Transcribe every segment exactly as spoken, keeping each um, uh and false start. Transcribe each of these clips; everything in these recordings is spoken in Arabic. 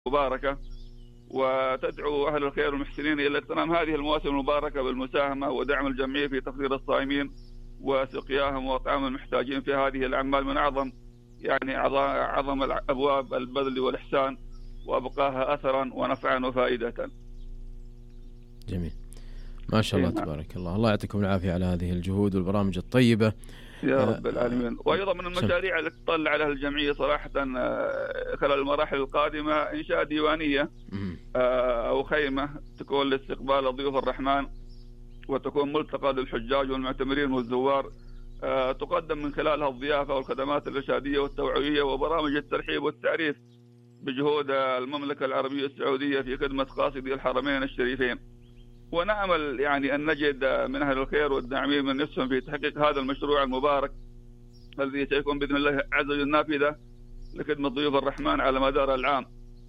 المباركة، وتدعو أهل الخير والمحسنين إلى اغتنام هذه المواسم المباركة بالمساهمة ودعم الجمعية في تفطير الصائمين وسقياهم وإطعام المحتاجين في هذه الأعمال من أعظم يعني أعظم أبواب البذل والإحسان، وأبقاها أثرا ونفعا وفائدة. جميل، ما شاء الله تبارك الله. الله يعطيكم العافية على هذه الجهود والبرامج الطيبة يا رب العالمين. وأيضا من المشاريع التي تطلع عليها الجمعية صراحة خلال المراحل القادمة إنشاء ديوانية أو خيمة تكون لاستقبال ضيوف الرحمن، وتكون ملتقى للحجاج والمعتمرين والزوار، تقدم من خلالها الضيافة والخدمات الإرشادية والتوعوية وبرامج الترحيب والتعريف بجهود المملكة العربية السعودية في خدمة قاصدي الحرمين الشريفين. ونأمل يعني أن نجد من أهل الخير والداعمين من نفسهم في تحقيق هذا المشروع المبارك الذي سيكون بإذن الله عز وجل نافذة لخدمة ضيوف الرحمن على مدار العام.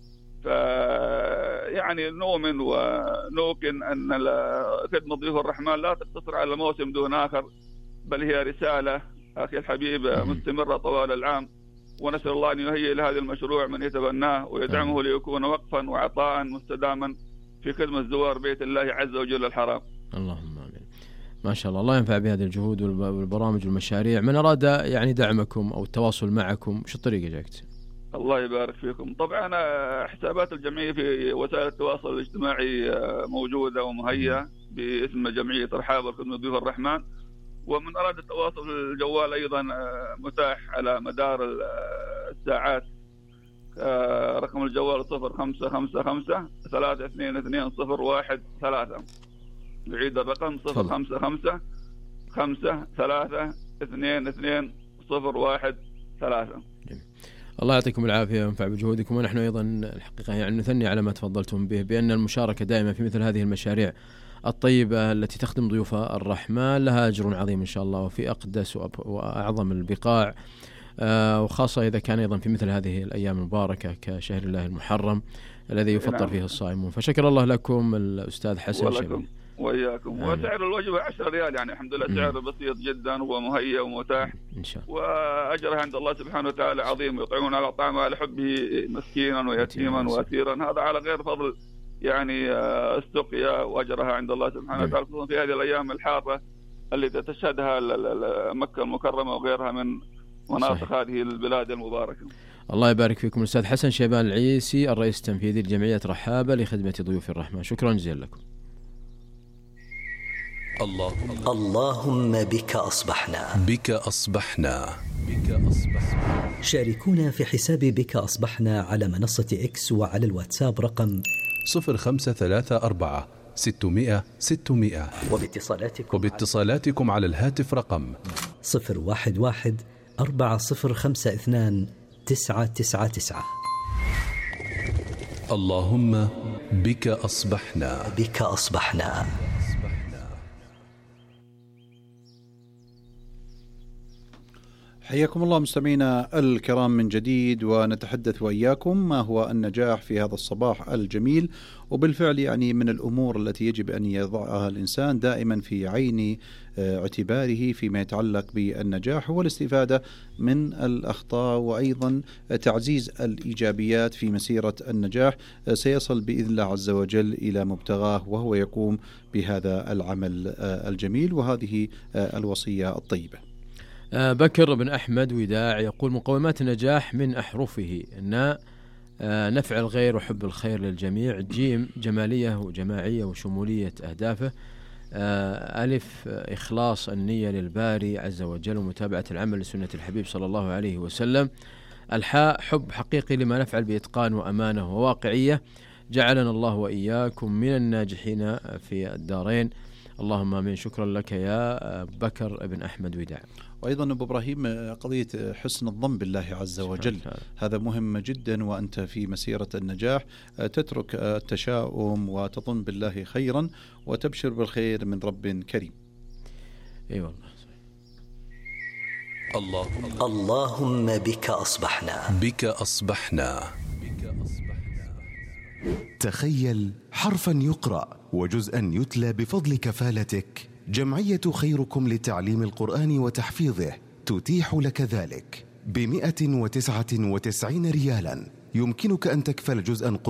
فيعني نؤمن ونوقن أن خدمة ضيوف الرحمن لا تقتصر على موسم دون آخر، بل هي رسالة أخي الحبيب مستمرة طوال العام. ونسأل الله أن يهيئ لهذا المشروع من يتبناه ويدعمه ليكون وقفا وعطاء مستداما في خدمة زوار بيت الله عز وجل الحرام. اللهم آمين. ما شاء الله، الله ينفع بهذه الجهود والبرامج والمشاريع. من أراد يعني دعمكم أو التواصل معكم وش الطريقة جاكت؟ الله يبارك فيكم. طبعا حسابات الجمعية في وسائل التواصل الاجتماعي موجودة ومهيئة باسم جمعية رحاب وخدمة ضيوف الرحمن، ومن أراد التواصل الجوال أيضا متاح على مدار الساعات. رقم الجوال صفر خمسة خمسة خمسة ثلاثة اثنين اثنين صفر واحد ثلاثة. نعيد الرقم صفر خمسة خمسة خمسة ثلاثة اثنين اثنين صفر واحد ثلاثة. الله يعطيكم العافية وينفع بجهودكم. ونحن أيضا الحقيقة يعني نثني على ما تفضلتم به بأن المشاركة دائما في مثل هذه المشاريع الطيبة التي تخدم ضيوف الرحمن لها أجر عظيم إن شاء الله، وفي أقدس وأعظم البقاع، وخاصة إذا كان أيضا في مثل هذه الأيام المباركة كشهر الله المحرم الذي يفطر فيه الصائمون. فشكر الله لكم الأستاذ حسن شبيل. وإياكم. وسعر الوجبة عشرة ريال، يعني الحمد لله سعر بسيط جدا ومهيئ ومتاح إن شاء الله، وأجرها عند الله سبحانه وتعالى عظيم. يطعمون على طعام على حبه مسكينا ويتيما وأسيرا، هذا على غير فضل يعني السقيا، وأجرها عند الله سبحانه وتعالى خصوصا في هذه الأيام الحارة التي تشهدها مكة المكرمة وغيرها من مناطق صحيح. هذه البلاد المباركة. الله يبارك فيكم. الأستاذ حسن شيبان العيسي، الرئيس التنفيذي لجمعية رحابة لخدمة ضيوف الرحمن، شكرا جزيلا لكم. اللهم اللهم بك أصبحنا بك أصبحنا بك أصبحنا. شاركونا في حساب بك أصبحنا على منصة إكس وعلى الواتساب رقم صفر خمسة ثلاثة أربعة ستمائة ستمائة، وباتصالاتكم وباتصالاتكم على الهاتف رقم صفر واحد واحد أربعة صفر خمسة اثنان تسعة تسعة تسعة. اللهم بك أصبحنا بك أصبحنا. حياكم الله مستمعينا الكرام من جديد، ونتحدث وإياكم ما هو النجاح في هذا الصباح الجميل. وبالفعل يعني من الأمور التي يجب أن يضعها الإنسان دائما في عين اعتباره فيما يتعلق بالنجاح هو الاستفادة من الأخطاء، وأيضا تعزيز الإيجابيات في مسيرة النجاح. سيصل بإذن الله عز وجل إلى مبتغاه وهو يقوم بهذا العمل الجميل وهذه الوصية الطيبة. بكر بن أحمد وداع يقول: مقومات النجاح من أحرفه: نا نفع الغير وحب الخير للجميع، جيم جمالية وجماعية وشمولية أهدافه، ألف إخلاص النية للباري عز وجل ومتابعة العمل لسنة الحبيب صلى الله عليه وسلم، الحاء حب حقيقي لما نفعل بإتقان وأمانة وواقعية، جعلنا الله وإياكم من الناجحين في الدارين، اللهم آمين. شكرا لك يا بكر بن أحمد وداع. وأيضا أبو إبراهيم قضية حسن الظن بالله عز وجل، هذا مهم جدا، وأنت في مسيرة النجاح تترك التشاؤم وتظن بالله خيرا وتبشر بالخير من رب كريم. أي والله. اللهم اللهم بك أصبحنا بك أصبحنا. تخيل حرفا يقرأ وجزءا يتلى بفضل كفالتك. جمعية خيركم لتعليم القرآن وتحفيظه تتيح لك ذلك بمئة وتسعة وتسعين ريالا يمكنك أن تكفل جزءا